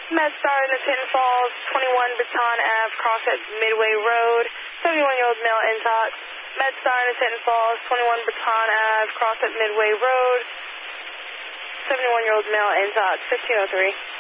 MedStar in the Tin Falls, 21 Baton Ave, cross at Midway Road, 71-year-old male intox. MedStar in the Tin Falls, 21 Baton Ave, cross at Midway Road, 71-year-old male intox, 1503.